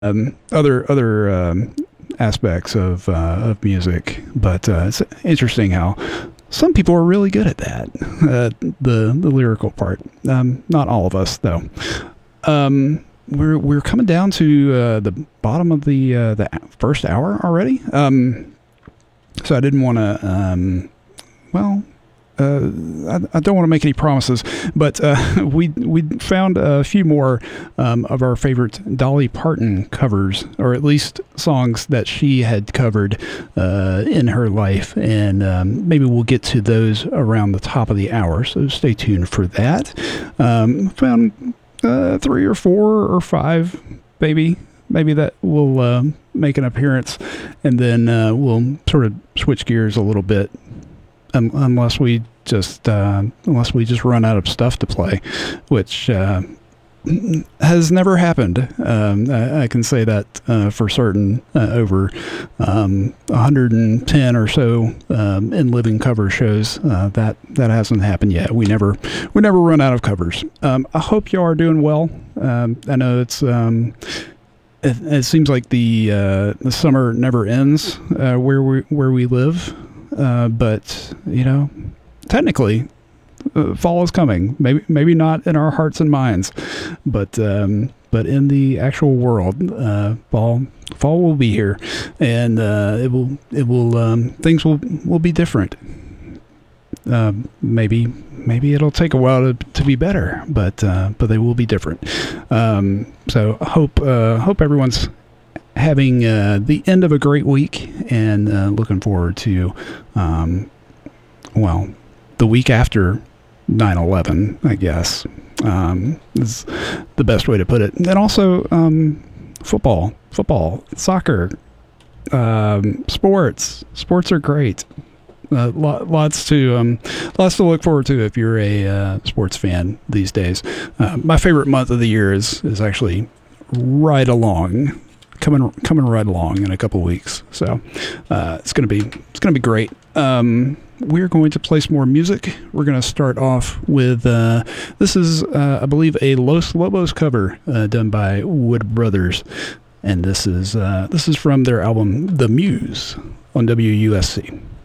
other aspects of music, but it's interesting how some people are really good at that. The lyrical part. Not all of us, though. We're coming down to the bottom of the first hour already. So I didn't want to. I don't want to make any promises, but we found a few more of our favorite Dolly Parton covers, or at least songs that she had covered in her life, and maybe we'll get to those around the top of the hour. So stay tuned for that. Found 3 or 4 or 5, maybe that will make an appearance, and then we'll sort of switch gears a little bit. Unless we just run out of stuff to play, which has never happened. I can say that for certain. Over 110 or so in living cover shows, that hasn't happened yet. We never run out of covers. I hope you are doing well. I know it's. It seems like the summer never ends where we live. But technically, fall is coming. Maybe not in our hearts and minds, but in the actual world, fall will be here, and it will things will be different. Maybe it'll take a while to be better, but they will be different. So hope everyone's having the end of a great week, and looking forward to the week after 9/11, I guess, is the best way to put it. And also football, soccer, sports are great. Lots to look forward to if you're a sports fan these days. My favorite month of the year is actually right along. Coming right along in a couple of weeks, so it's gonna be great. We're going to play some more music. We're gonna start off with this is I believe a Los Lobos cover done by Wood Brothers, and this is from their album The Muse on WUSC.